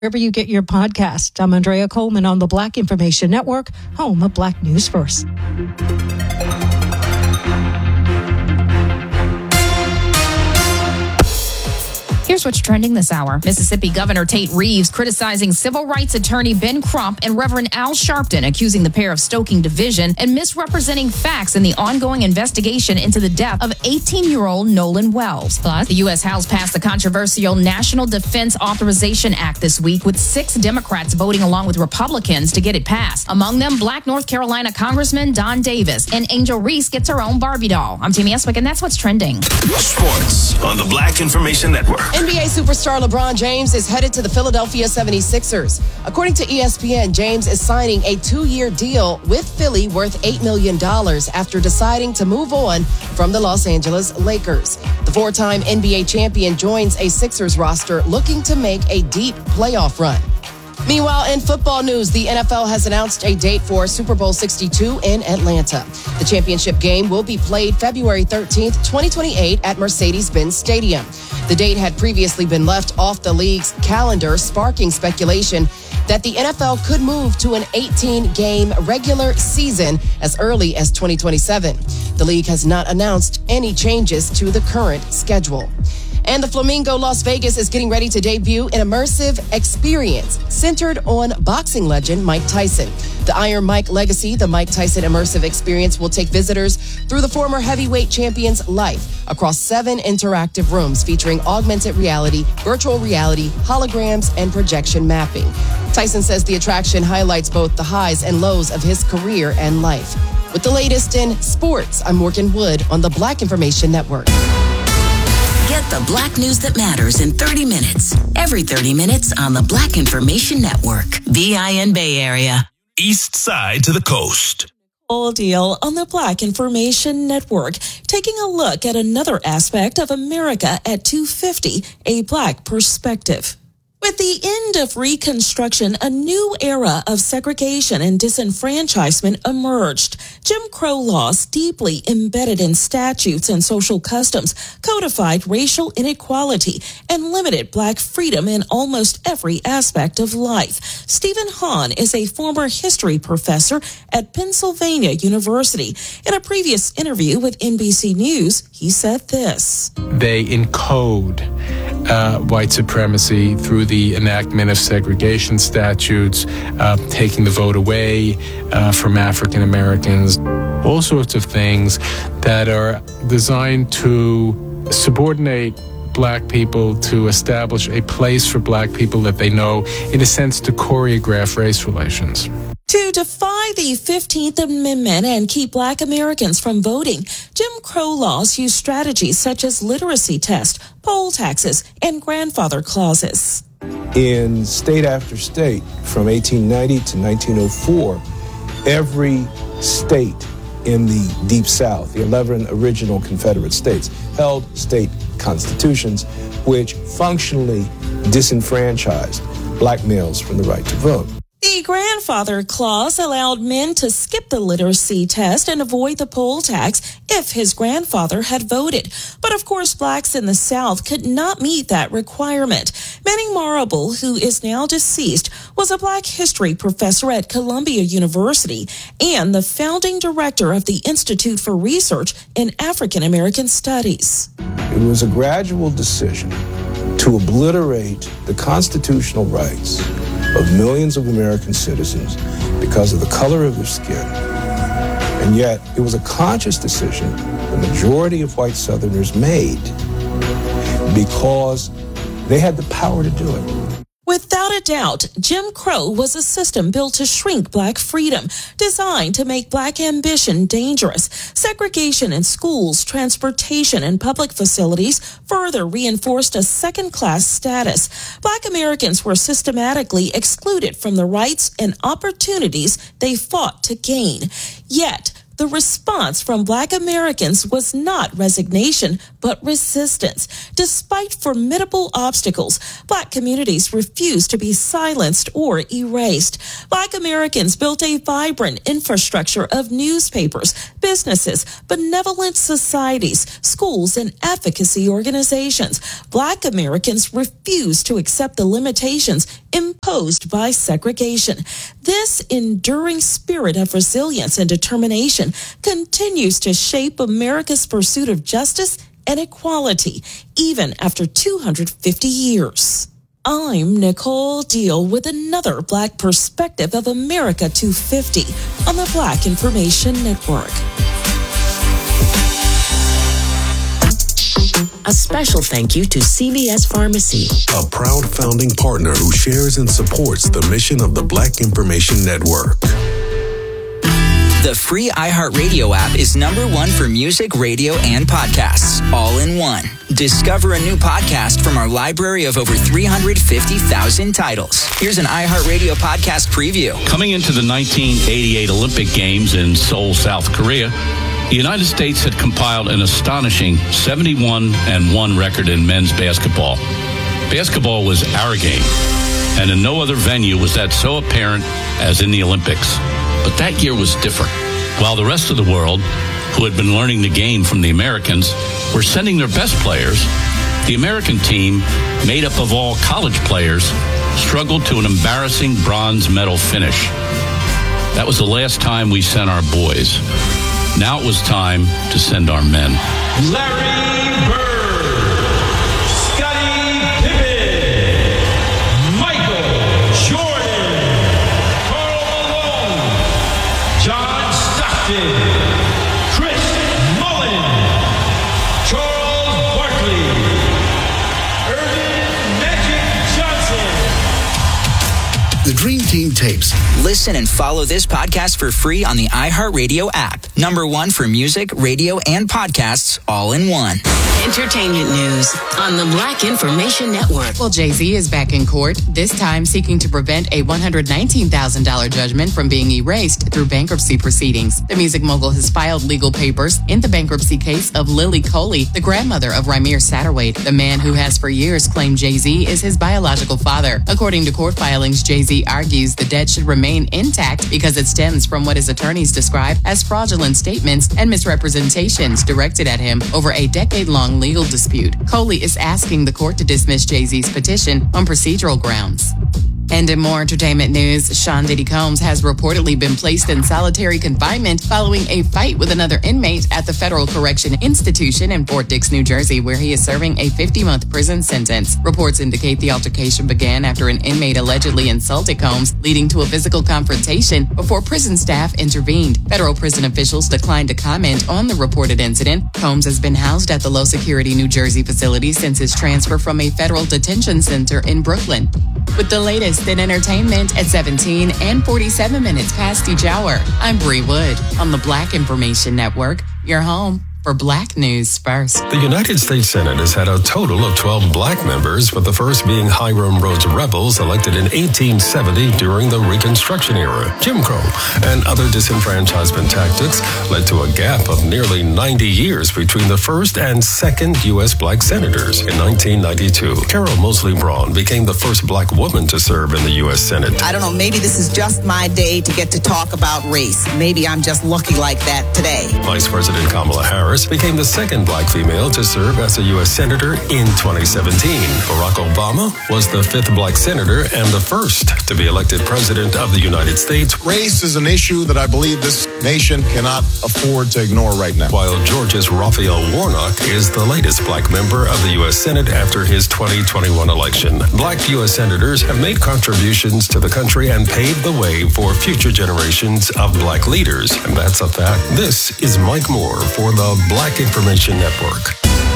Wherever you get your podcast, I'm Andrea Coleman on the Black Information Network, home of Black News First. Here's what's trending this hour. Mississippi Governor Tate Reeves criticizing civil rights attorney Ben Crump and Reverend Al Sharpton, accusing the pair of stoking division and misrepresenting facts in the ongoing investigation into the death of 18-year-old Nolan Wells. Plus, the U.S. House passed the controversial National Defense Authorization Act this week, with 6 Democrats voting along with Republicans to get it passed. Among them, Black North Carolina Congressman Don Davis. And Angel Reese gets her own Barbie doll. I'm Tammy Eswick, and that's what's trending. Sports on the Black Information Network. NBA superstar LeBron James is headed to the Philadelphia 76ers. According to ESPN, James is signing a 2-year deal with Philly worth $8 million after deciding to move on from the Los Angeles Lakers. The 4-time NBA champion joins a Sixers roster looking to make a deep playoff run. Meanwhile, in football news, the NFL has announced a date for Super Bowl 62 in Atlanta. The championship game will be played February 13th, 2028 at Mercedes-Benz Stadium. The date had previously been left off the league's calendar, sparking speculation that the NFL could move to an 18-game regular season as early as 2027. The league has not announced any changes to the current schedule. And the Flamingo Las Vegas is getting ready to debut an immersive experience centered on boxing legend Mike Tyson. The Iron Mike Legacy, the Mike Tyson immersive experience, will take visitors through the former heavyweight champion's life across 7 interactive rooms featuring augmented reality, virtual reality, holograms, and projection mapping. Tyson says the attraction highlights both the highs and lows of his career and life. With the latest in sports, I'm Morgan Wood on the Black Information Network. Get the Black news that matters in 30 minutes. Every 30 minutes on the Black Information Network. VIN Bay Area. East side to the coast. Full deal on the Black Information Network. Taking a look at another aspect of America at 250, a Black perspective. With the end of Reconstruction, a new era of segregation and disenfranchisement emerged. Jim Crow laws, deeply embedded in statutes and social customs, codified racial inequality and limited Black freedom in almost every aspect of life. Stephen Hahn is a former history professor at Pennsylvania University. In a previous interview with NBC News, he said this. They encode white supremacy through the enactment of segregation statutes, taking the vote away from African Americans, all sorts of things that are designed to subordinate Black people, to establish a place for Black people that they know, in a sense, to choreograph race relations. To defy the 15th Amendment and keep Black Americans from voting, Jim Crow laws use strategies such as literacy tests, poll taxes, and grandfather clauses. In state after state, from 1890 to 1904, every state in the Deep South, the 11 original Confederate states, held state constitutions which functionally disenfranchised Black males from the right to vote. The grandfather clause allowed men to skip the literacy test and avoid the poll tax if his grandfather had voted. But of course, Blacks in the South could not meet that requirement. Manning Marable, who is now deceased, was a Black history professor at Columbia University and the founding director of the Institute for Research in African American Studies. It was a gradual decision to obliterate the constitutional rights of millions of American citizens because of the color of their skin. And yet, it was a conscious decision the majority of white Southerners made because they had the power to do it. Without a doubt, Jim Crow was a system built to shrink Black freedom, designed to make Black ambition dangerous. Segregation in schools, transportation, and public facilities further reinforced a second-class status. Black Americans were systematically excluded from the rights and opportunities they fought to gain. Yet, the response from Black Americans was not resignation, but resistance. Despite formidable obstacles, Black communities refused to be silenced or erased. Black Americans built a vibrant infrastructure of newspapers, businesses, benevolent societies, schools, and advocacy organizations. Black Americans refused to accept the limitations imposed by segregation. This enduring spirit of resilience and determination continues to shape America's pursuit of justice and equality, even after 250 years. I'm Nicole Deal with another Black perspective of America 250 on the Black Information Network. A special thank you to CVS Pharmacy, a proud founding partner who shares and supports the mission of the Black Information Network. The free iHeartRadio app is #1 for music, radio, and podcasts, all in one. Discover a new podcast from our library of over 350,000 titles. Here's an iHeartRadio podcast preview. Coming into the 1988 Olympic Games in Seoul, South Korea, the United States had compiled an astonishing 71-1 record in men's basketball. Basketball was our game, and in no other venue was that so apparent as in the Olympics. But that year was different. While the rest of the world, who had been learning the game from the Americans, were sending their best players, the American team, made up of all college players, struggled to an embarrassing bronze medal finish. That was the last time we sent our boys. Now it was time to send our men. Larry Bird, Scottie Pippen, Michael Jordan, Karl Malone, John Stockton, Chris Mullin, Charles Barkley, Earvin Magic Johnson. The Dream Team tapes. Listen and follow this podcast for free on the iHeartRadio app. #1 for music, radio, and podcasts, all in one. Entertainment news on the Black Information Network. Well, Jay-Z is back in court, this time seeking to prevent a $119,000 judgment from being erased through bankruptcy proceedings. The music mogul has filed legal papers in the bankruptcy case of Lily Coley, the grandmother of Ramir Satterwhite, the man who has for years claimed Jay-Z is his biological father. According to court filings, Jay-Z argues the debt should remain intact because it stems from what his attorneys describe as fraudulent statements and misrepresentations directed at him over a decade-long legal dispute. Coley is asking the court to dismiss Jay-Z's petition on procedural grounds. And in more entertainment news, Sean Diddy Combs has reportedly been placed in solitary confinement following a fight with another inmate at the Federal Correction Institution in Fort Dix, New Jersey, where he is serving a 50-month prison sentence. Reports indicate the altercation began after an inmate allegedly insulted Combs, leading to a physical confrontation before prison staff intervened. Federal prison officials declined to comment on the reported incident. Combs has been housed at the low-security New Jersey facility since his transfer from a federal detention center in Brooklyn. With the latest in entertainment at 17 and 47 minutes past each hour, I'm Bree Wood on the Black Information Network, your home for Black News First. The United States Senate has had a total of 12 Black members, with the first being Hiram Rhodes Rebels, elected in 1870 during the Reconstruction era. Jim Crow and other disenfranchisement tactics led to a gap of nearly 90 years between the first and second U.S. Black senators. In 1992, Carol Moseley Braun became the first Black woman to serve in the U.S. Senate. I don't know, maybe this is just my day to get to talk about race. Maybe I'm just lucky like that today. Vice President Kamala Harris became the second Black female to serve as a U.S. Senator in 2017. Barack Obama was the fifth Black senator and the first to be elected President of the United States. Race is an issue that I believe this nation cannot afford to ignore right now. While Georgia's Raphael Warnock is the latest Black member of the U.S. Senate after his 2021 election. Black U.S. senators have made contributions to the country and paved the way for future generations of Black leaders. And that's a fact. This is Mike Moore for the Black Information Network.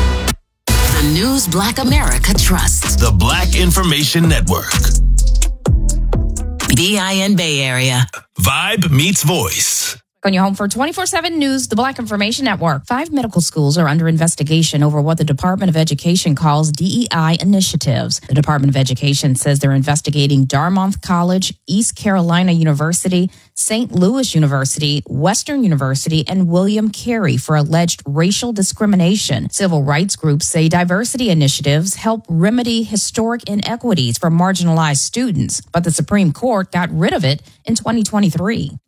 The news Black America trusts. The Black Information Network. BIN Bay Area. Vibe meets voice. On your home for 24/7 news, the Black Information Network. 5 medical schools are under investigation over what the Department of Education calls DEI initiatives. The Department of Education says they're investigating Dartmouth College, East Carolina University, St. Louis University, Western University, and William Carey for alleged racial discrimination. Civil rights groups say diversity initiatives help remedy historic inequities for marginalized students, but the Supreme Court got rid of it in 2023.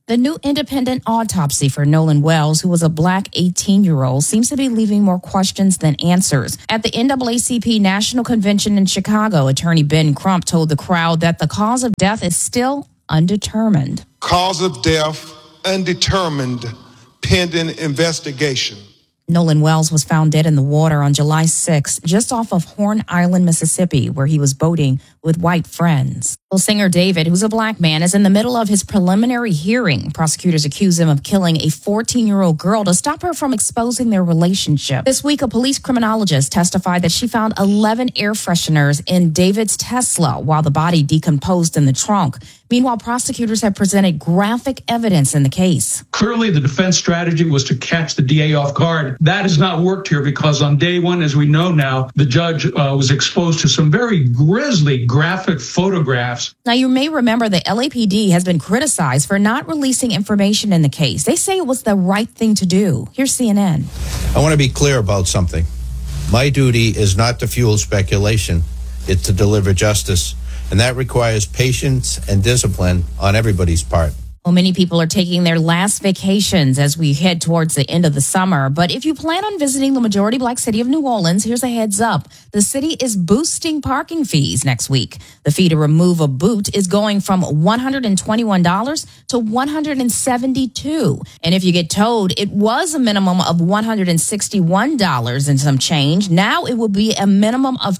The new independent autopsy for Nolan Wells, who was a black 18-year-old, seems to be leaving more questions than answers. At the NAACP National Convention in Chicago, attorney Ben Crump told the crowd that the cause of death is still undetermined. Cause of death undetermined, pending investigation. Nolan Wells was found dead in the water on July 6th, just off of Horn Island, Mississippi, where he was boating with white friends. Well, singer David, who's a black man, is in the middle of his preliminary hearing. Prosecutors accuse him of killing a 14-year-old girl to stop her from exposing their relationship. This week, a police criminologist testified that she found 11 air fresheners in David's Tesla while the body decomposed in the trunk. Meanwhile, prosecutors have presented graphic evidence in the case. Clearly, the defense strategy was to catch the DA off guard. That has not worked here because on day one, as we know now, the judge was exposed to some very grisly graphic photographs. Now, you may remember the LAPD has been criticized for not releasing information in the case. They say it was the right thing to do. Here's CNN. I want to be clear about something. My duty is not to fuel speculation. It's to deliver justice. And that requires patience and discipline on everybody's part. Well, many people are taking their last vacations as we head towards the end of the summer. But if you plan on visiting the majority black city of New Orleans, here's a heads up. The city is boosting parking fees next week. The fee to remove a boot is going from $121 to $172. And if you get towed, it was a minimum of $161 and some change. Now it will be a minimum of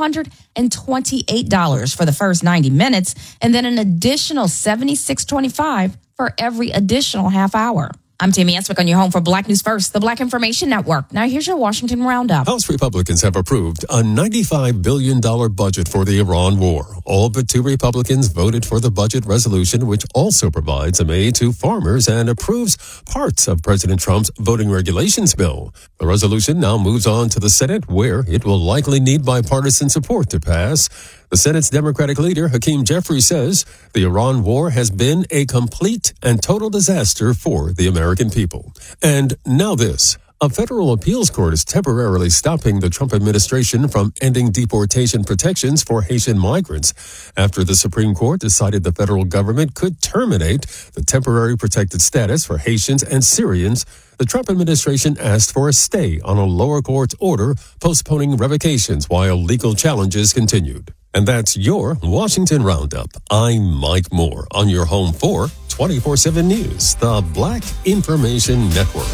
$228 for the first 90 minutes, and then an additional $76.25 for every additional half hour. I'm Tammy Answick on your home for Black News First, the Black Information Network. Now here's your Washington Roundup. House Republicans have approved a $95 billion budget for the Iran war. All but 2 Republicans voted for the budget resolution, which also provides some aid to farmers and approves parts of President Trump's voting regulations bill. The resolution now moves on to the Senate, where it will likely need bipartisan support to pass. The Senate's Democratic leader, Hakeem Jeffries, says the Iran war has been a complete and total disaster for the American people. And now this. A federal appeals court is temporarily stopping the Trump administration from ending deportation protections for Haitian migrants after the Supreme Court decided the federal government could terminate the temporary protected status for Haitians and Syrians. The Trump administration asked for a stay on a lower court order postponing revocations while legal challenges continued. And that's your Washington Roundup. I'm Mike Moore on your home for 24/7 News, the Black Information Network.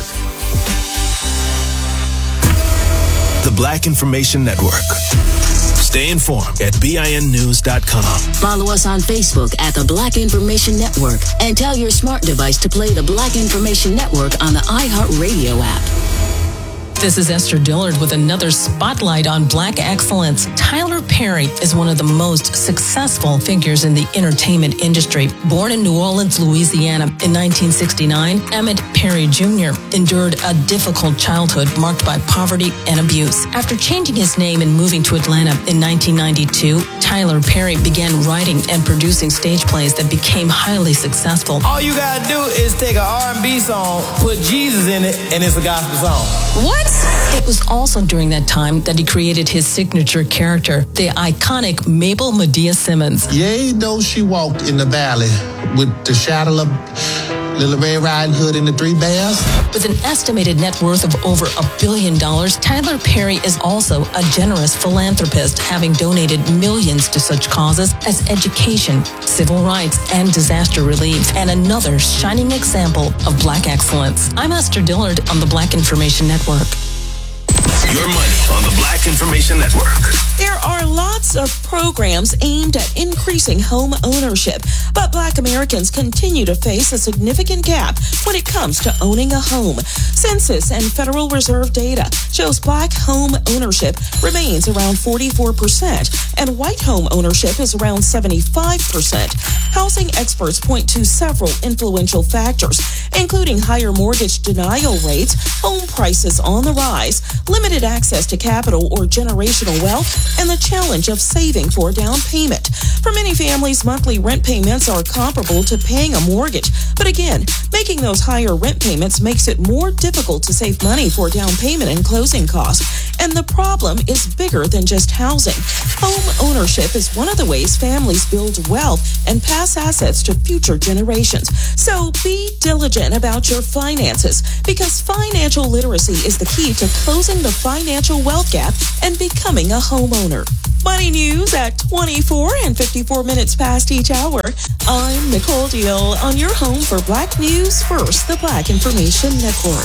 The Black Information Network. Stay informed at BINnews.com. Follow us on Facebook at the Black Information Network and tell your smart device to play the Black Information Network on the iHeartRadio app. This is Esther Dillard with another spotlight on Black excellence. Tyler Perry is one of the most successful figures in the entertainment industry. Born in New Orleans, Louisiana in 1969, Emmett Perry Jr. endured a difficult childhood marked by poverty and abuse. After changing his name and moving to Atlanta in 1992, Tyler Perry began writing and producing stage plays that became highly successful. All you gotta do is take an R&B song, put Jesus in it, and it's a gospel song. What? It was also during that time that he created his signature character, the iconic Mabel Medea Simmons. Yea, though she walked in the valley with the shadow of Little Red Riding Hood and the 3 Bears. With an estimated net worth of over $1 billion, Tyler Perry is also a generous philanthropist, having donated millions to such causes as education, civil rights, and disaster relief, and another shining example of Black excellence. I'm Esther Dillard on the Black Information Network. Your money on the Black Information Network. There are lots of programs aimed at increasing home ownership, but Black Americans continue to face a significant gap when it comes to owning a home. Census and Federal Reserve data shows Black home ownership remains around 44%, and white home ownership is around 75%. Housing experts point to several influential factors, including higher mortgage denial rates, home prices on the rise, limited limited access to capital or generational wealth, and the challenge of saving for a down payment. For many families, monthly rent payments are comparable to paying a mortgage. But again, making those higher rent payments makes it more difficult to save money for down payment and closing costs. And the problem is bigger than just housing. Home ownership is one of the ways families build wealth and pass assets to future generations. So be diligent about your finances, because financial literacy is the key to closing the financial wealth gap and becoming a homeowner. Money news at 24 and 54 minutes past each hour. I'm Nicole Deal on your home for Black News First, the Black Information Network.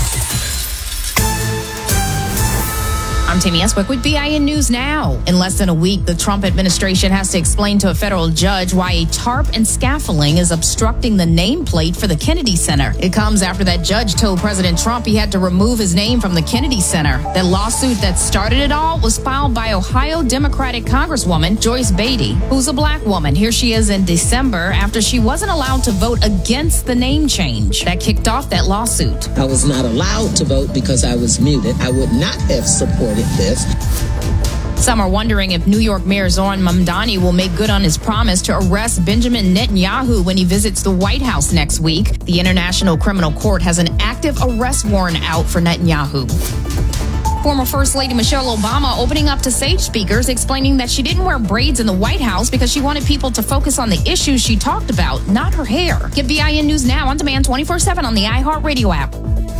I'm Tammy Eswick with BIN News Now. In less than a week, the Trump administration has to explain to a federal judge why a tarp and scaffolding is obstructing the nameplate for the Kennedy Center. It comes after that judge told President Trump he had to remove his name from the Kennedy Center. That lawsuit that started it all was filed by Ohio Democratic Congresswoman Joyce Beatty, who's a black woman. Here she is in December after she wasn't allowed to vote against the name change. That kicked off that lawsuit. I was not allowed to vote because I was muted. I would not have supported this. Some are wondering if New York Mayor Zohran Mamdani will make good on his promise to arrest Benjamin Netanyahu when he visits the White House next week. The International Criminal Court has an active arrest warrant out for Netanyahu. Former First Lady Michelle Obama opening up to Sage speakers, explaining that she didn't wear braids in the White House because she wanted people to focus on the issues she talked about, not her hair. Get BIN News Now on demand 24/7 on the iHeartRadio app.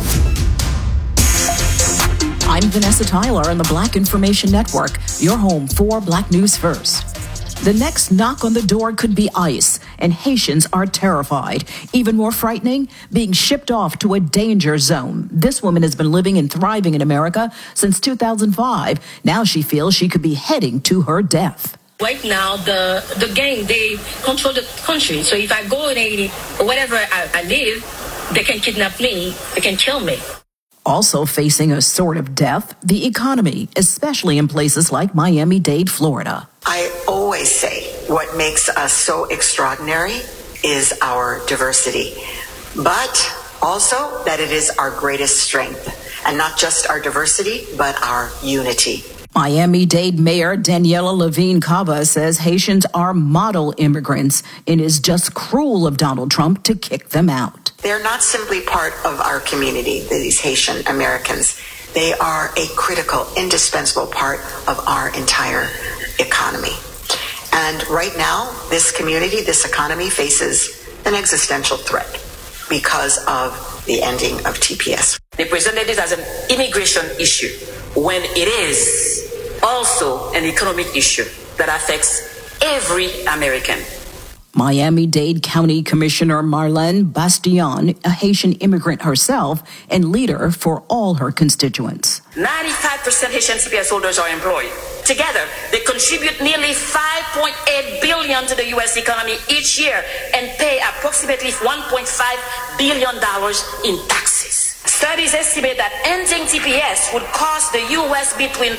I'm Vanessa Tyler on the Black Information Network, your home for Black News First. The next knock on the door could be ICE, and Haitians are terrified. Even more frightening, being shipped off to a danger zone. This woman has been living and thriving in America since 2005. Now she feels she could be heading to her death. Right now, the gang, they control the country. So if I go in Haiti, or wherever I live, they can kidnap me, they can kill me. Also facing a sort of death, the economy, especially in places like Miami-Dade, Florida. I always say what makes us so extraordinary is our diversity, but also that it is our greatest strength, and not just our diversity, but our unity. Miami-Dade Mayor Daniela Levine Cava says Haitians are model immigrants and is just cruel of Donald Trump to kick them out. They're not simply part of our community, these Haitian Americans. They are a critical, indispensable part of our entire economy. And right now, this community, this economy faces an existential threat because of the ending of TPS. They presented this as an immigration issue when it is also an economic issue that affects every American. Miami-Dade County Commissioner Marlene Bastion, a Haitian immigrant herself and leader for all her constituents. 95% Haitian CPS holders are employed. Together, they contribute nearly $5.8 billion to the U.S. economy each year and pay approximately $1.5 billion in taxes. Studies estimate that ending TPS would cost the U.S. between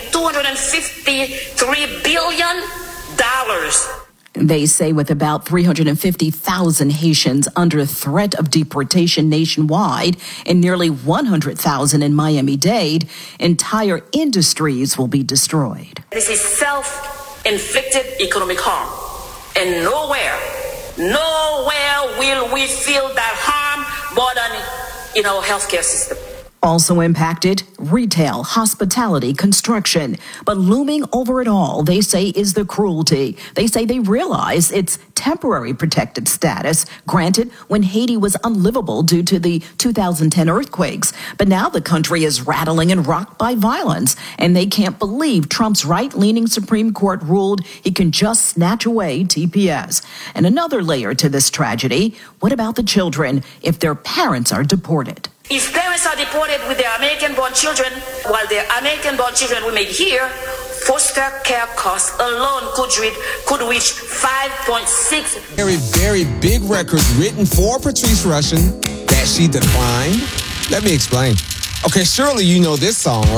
$253 billion. They say with about 350,000 Haitians under threat of deportation nationwide and nearly 100,000 in Miami-Dade, entire industries will be destroyed. This is self-inflicted economic harm. And nowhere will we feel that harm more than in our healthcare system. Also impacted, retail, hospitality, construction. But looming over it all, they say, is the cruelty. They say they realize it's temporary protected status granted when Haiti was unlivable due to the 2010 earthquakes. But now the country is rattling and rocked by violence, and they can't believe Trump's right-leaning Supreme Court ruled he can just snatch away TPS. And another layer to this tragedy, what about the children if their parents are deported? If parents are deported with their American-born children, while their American-born children remain here, foster care costs alone could reach $5.6 billion. Very big record written for Patrice Rushen that she declined. Let me explain. Okay, surely you know this song, right?